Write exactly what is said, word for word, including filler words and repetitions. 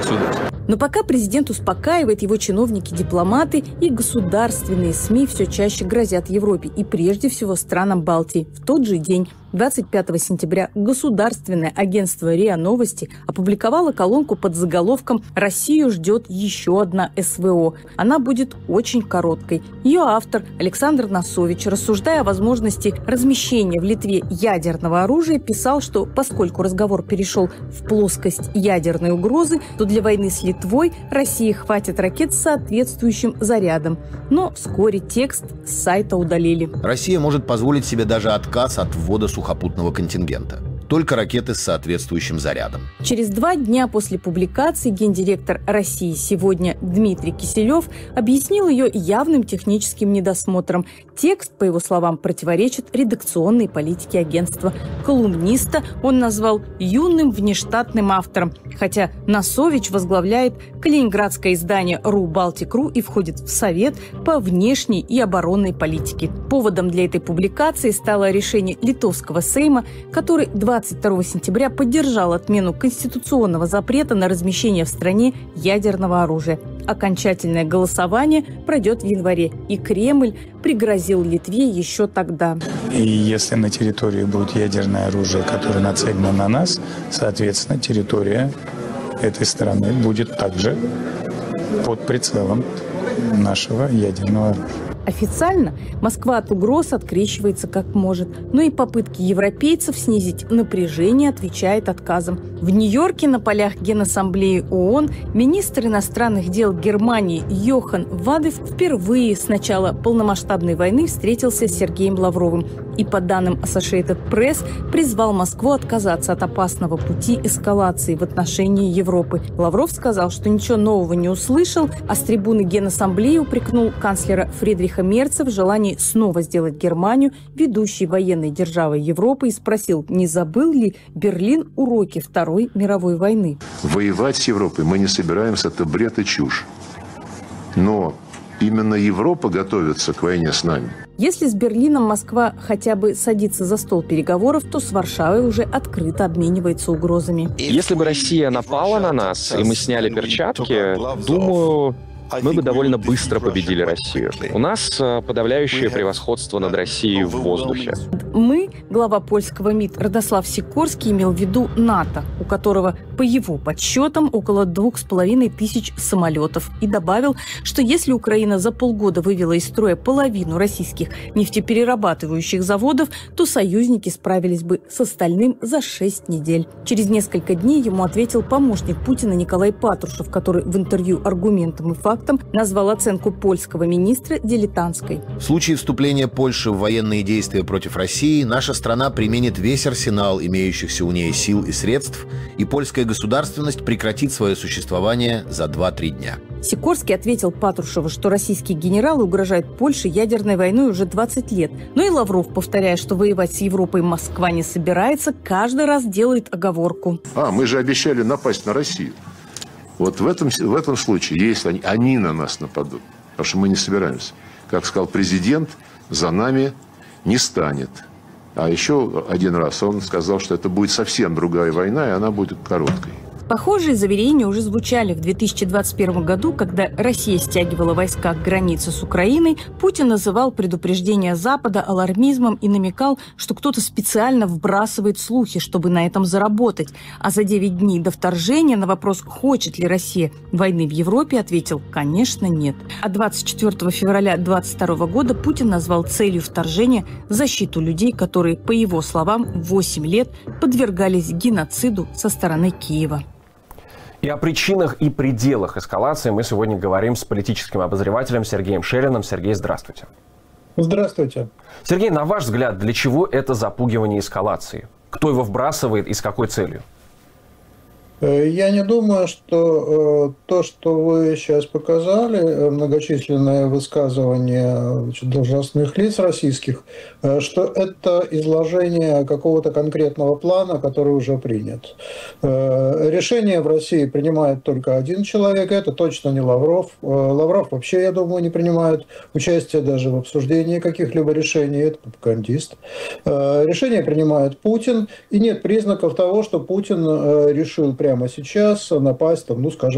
государств. Но пока президент успокаивает, его чиновники-дипломаты и государственные СМИ все чаще грозят Европе и прежде всего странам Балтии. В тот же день, двадцать пятого сентября, государственное агентство РИА Новости опубликовало колонку под заголовком «Россию ждет еще одна СВО». Она будет очень короткой. Ее автор Александр Насович, рассуждая о возможности размещения в Литве ядерного оружия, писал, что поскольку разговор перешел в плоскость ядерной угрозы, то для войны с Литвой России хватит ракет с соответствующим зарядом. Но вскоре текст с сайта удалили. Россия может позволить себе даже отказ от ввода сухопутного контингента. Только ракеты с соответствующим зарядом. Через два дня после публикации гендиректор России «Сегодня» Дмитрий Киселев объяснил ее явным техническим недосмотром. Текст, по его словам, противоречит редакционной политике агентства. Колумниста он назвал юным внештатным автором, хотя Насович возглавляет калининградское издание «РУ Балтик.ру» и входит в Совет по внешней и оборонной политике. Поводом для этой публикации стало решение Литовского Сейма, который двадцать второго сентября поддержал отмену конституционного запрета на размещение в стране ядерного оружия. Окончательное голосование пройдет в январе, и Кремль пригрозил Литве еще тогда. И если на территории будет ядерное оружие, которое нацелено на нас, соответственно, территория этой страны будет также под прицелом нашего ядерного оружия. Официально Москва от угроз открещивается как может, но и попытки европейцев снизить напряжение отвечает отказом. В Нью-Йорке на полях Генассамблеи ООН министр иностранных дел Германии Йохан Вадеф впервые с начала полномасштабной войны встретился с Сергеем Лавровым и, по данным Associated Press, призвал Москву отказаться от опасного пути эскалации в отношении Европы. Лавров сказал, что ничего нового не услышал, а с трибуны Генассамблеи упрекнул канцлера Фридриха Мерца в желании снова сделать Германию ведущей военной державой Европы и спросил, не забыл ли Берлин уроки Второй мировой войны. Воевать с Европой мы не собираемся, это бред и чушь. Но именно Европа готовится к войне с нами. Если с Берлином Москва хотя бы садится за стол переговоров, то с Варшавой уже открыто обменивается угрозами. Если бы Россия напала на нас, и мы сняли перчатки, думаю, мы бы довольно быстро победили Россию. У нас подавляющее превосходство над Россией в воздухе. Мы, глава польского МИД Радослав Сикорский, имел в виду НАТО, у которого, по его подсчетам, около двух с половиной тысяч самолетов. И добавил, что если Украина за полгода вывела из строя половину российских нефтеперерабатывающих заводов, то союзники справились бы с остальным за шесть недель. Через несколько дней ему ответил помощник Путина Николай Патрушев, который в интервью «Аргументам и фактам» назвал оценку польского министра дилетантской. В случае вступления Польши в военные действия против России наша страна применит весь арсенал имеющихся у нее сил и средств, и польская государственность прекратит свое существование за два-три дня. Сикорский ответил Патрушеву, что российские генералы угрожают Польше ядерной войной уже двадцать лет. Но и Лавров, повторяя, что воевать с Европой Москва не собирается, каждый раз делает оговорку. А, мы же обещали напасть на Россию. Вот в этом, в этом случае, если они, они на нас нападут, потому что мы не собираемся, как сказал президент, за нами не станет. А еще один раз он сказал, что это будет совсем другая война, и она будет короткой. Похожие заверения уже звучали в две тысячи двадцать первом году, когда Россия стягивала войска к границе с Украиной. Путин называл предупреждение Запада алармизмом и намекал, что кто-то специально вбрасывает слухи, чтобы на этом заработать. А за девять дней до вторжения на вопрос, хочет ли Россия войны в Европе, ответил, конечно, нет. А двадцать четвёртого февраля две тысячи двадцать второго года Путин назвал целью вторжения защиту людей, которые, по его словам, восемь лет подвергались геноциду со стороны Киева. И о причинах и пределах эскалации мы сегодня говорим с политическим обозревателем Сергеем Шелиным. Сергей, здравствуйте. Здравствуйте. Сергей, на ваш взгляд, для чего это запугивание эскалации? Кто его вбрасывает и с какой целью? Я не думаю, что то, что вы сейчас показали, многочисленные высказывания, значит, должностных лиц российских, что это изложение какого-то конкретного плана, который уже принят. Решение в России принимает только один человек, это точно не Лавров. Лавров вообще, я думаю, не принимает участие даже в обсуждении каких-либо решений, это пропагандист. Решение принимает Путин, и нет признаков того, что Путин решил прямо прямо сейчас напасть, там, ну, скажем,